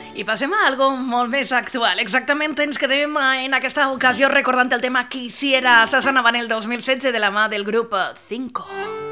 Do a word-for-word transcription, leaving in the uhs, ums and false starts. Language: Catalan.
I passem a algo molt més actual. Exactament ens quedem en aquesta ocasió recordant el tema Quisiera, Susana Vanel dos mil setze de la mà del grup Cinco.